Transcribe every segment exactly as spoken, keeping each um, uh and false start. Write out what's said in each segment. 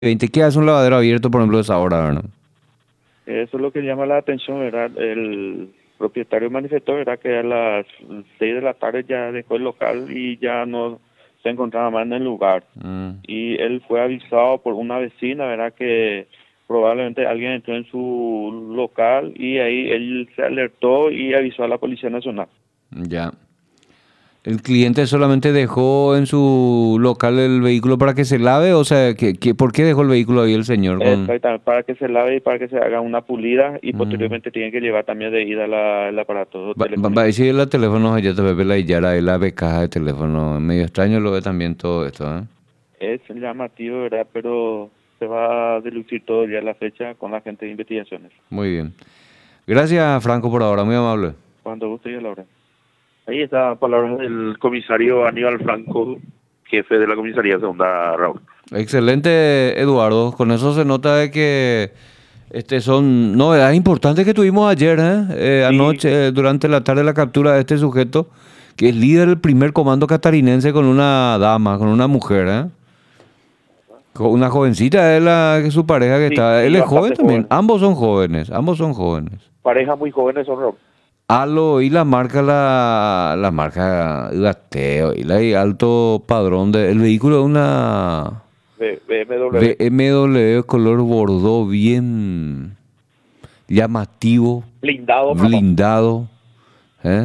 veinte, ¿qué hace un lavadero abierto, por ejemplo, a esa hora, verdad? Eso es lo que llama la atención, ¿verdad? El propietario manifestó, ¿verdad? Que a las seis de la tarde ya dejó el local y ya no se encontraba más en el lugar. Mm. Y él fue avisado por una vecina, ¿verdad? Que probablemente alguien entró en su local y ahí él se alertó y avisó a la Policía Nacional. Ya. ¿El cliente solamente dejó en su local el vehículo para que se lave? O sea, ¿qué, qué, ¿por qué dejó el vehículo ahí el señor con...? Exactamente, para que se lave y para que se haga una pulida y Mm. posteriormente tienen que llevar también de ida la, el aparato Va, va, va a telefónico. decir el teléfono, ya te ve la Yara, y la ve caja de teléfono. Medio extraño lo ve también todo esto, ¿eh? Es llamativo, ¿verdad? Pero se va a delucir todo ya la fecha con la gente de investigaciones. Muy bien. Gracias, Franco, por ahora, muy amable. Cuando guste y a la hora. Ahí está palabras del comisario Aníbal Franco, jefe de la comisaría segunda, Raúl. Excelente, Eduardo. Con eso se nota de que este son novedades importantes que tuvimos ayer, ¿eh? Eh, Sí. anoche, eh, durante la tarde, la captura de este sujeto, que es líder del primer comando catarinense con una dama, con una mujer, ¿eh? Con una jovencita, es la que su pareja que Sí, está. Él sí, es joven bastante también. joven. Ambos son jóvenes, ambos son jóvenes. Parejas muy jóvenes son, Raúl. Alo y la marca, la, la marca Gateo y la y alto padrón de, el vehículo es una B M W. B M W color bordó bien llamativo, Blindado, papá. blindado. ¿eh?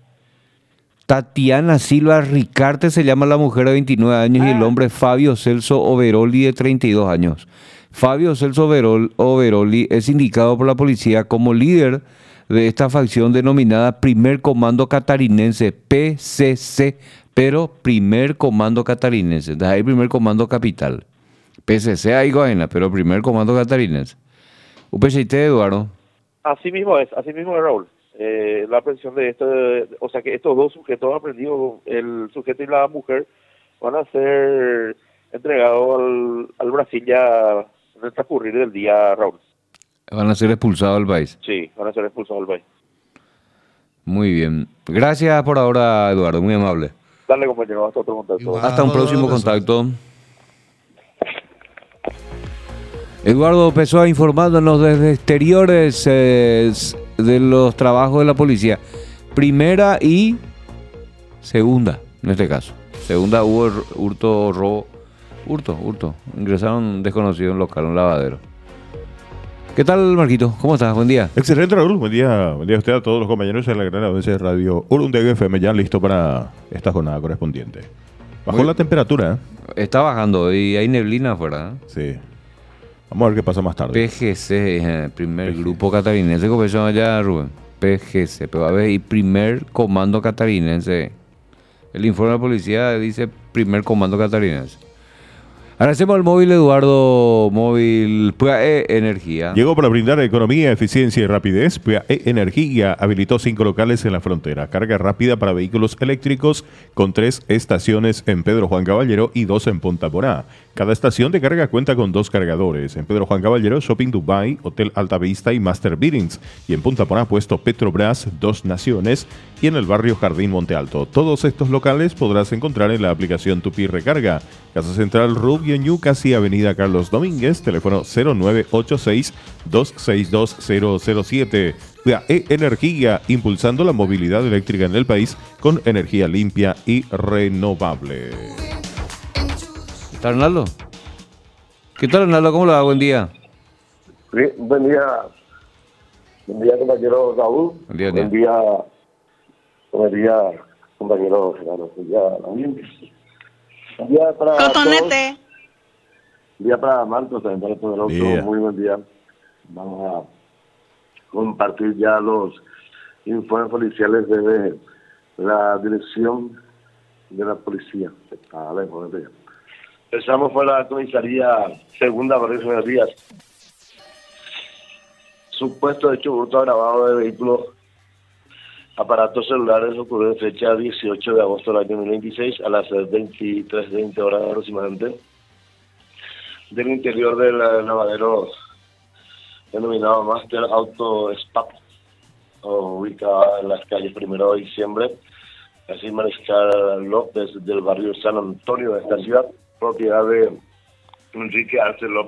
Tatiana Silva Ricarte se llama la mujer de veintinueve años y el Ah, hombre Fabio Celso Overoli de treinta y dos años. Fabio Celso Overol- Overoli es indicado por la policía como líder de esta facción denominada Primer Comando Catarinense, P C C, pero Primer Comando Catarinense, de ahí Primer Comando Capital. P C C hay vaina, pero Primer Comando Catarinense. U P C T, Eduardo. así mismo es, así mismo es, Raúl. Eh, la aprehensión de esto, o sea que estos dos sujetos aprendidos, el sujeto y la mujer, van a ser entregados al, al Brasil ya en el transcurrir del día, Raúl. Van a ser expulsados del país. Sí, van a ser expulsados del país. Muy bien. Gracias por ahora, Eduardo, muy amable. Dale, compañero, hasta otro contacto. Igual. Hasta un Eduardo próximo Pessoa. contacto. Eduardo Pessoa informándonos desde exteriores eh, de los trabajos de la policía. Primera y segunda, en este caso. Segunda hubo r- hurto, robo. Hurto, hurto. Ingresaron desconocidos en un local, un lavadero. ¿Qué tal, Marquito? ¿Cómo estás? Buen día. Excelente, Raúl. Buen día, buen día a usted, a todos los compañeros de la gran audiencia de Radio Urundega F M, ya listo para esta jornada correspondiente. Bajó Muy- la temperatura, ¿eh? Está bajando y hay neblina afuera. ¿eh? Sí. Vamos a ver qué pasa más tarde. P G C, eh, primer P G C. grupo catarinense, ¿cómo se llama ya, Rubén? P G C, pero a ver, y primer comando catarinense. El informe de la policía dice primer comando catarinense. Agradecemos al móvil Eduardo, móvil P A E Energía. Llegó para brindar economía, eficiencia y rapidez. P A E Energía habilitó cinco locales en la frontera. Carga rápida para vehículos eléctricos con tres estaciones en Pedro Juan Caballero y dos en Punta Porá. Cada estación de carga cuenta con dos cargadores. En Pedro Juan Caballero, Shopping Dubai, Hotel Alta Vista y Master Biddings. Y en Punta Porá, puesto Petrobras, Dos Naciones. Y en el barrio Jardín Monte Alto. Todos estos locales podrás encontrar en la aplicación Tupi Recarga. Casa Central Rubio Ñu, casi Avenida Carlos Domínguez, teléfono cero nueve ocho seis, dos seis dos, cero cero siete. P A E Energía, impulsando la movilidad eléctrica en el país con energía limpia y renovable. ¿Qué tal, Arnaldo? ¿Qué tal, Arnaldo? ¿Cómo le va? Buen día. Sí, buen día, buen día compañero Raúl, Buen día, buen día, buen día compañero Gerardo, buen día Daniel. Buen día para Cotonete. todos. Buen día para Marcos, también para todo el otro, Día. muy buen día. Vamos a compartir ya los informes policiales desde la dirección de la policía. Ah, la información. Empezamos por la comisaría segunda, Barrio de Díaz. Supuesto hecho hurto agravado de vehículos, aparatos celulares ocurrió en fecha dieciocho de agosto del año dos mil veintiséis a las veintitrés veinte horas aproximadamente del interior del lavadero denominado Master Auto Spa, ubicado en las calles Primero de Diciembre, así Mariscal López del barrio San Antonio de esta ciudad, propiedad de Enrique Arce López.